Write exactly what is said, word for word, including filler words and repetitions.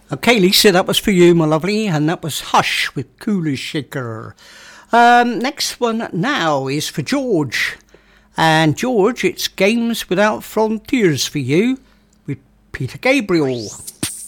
Okay, Lisa, that was for you, my lovely, and that was Hush with Cooler Shaker. Um, next one now is for George. And George, it's Games Without Frontiers for you with Peter Gabriel.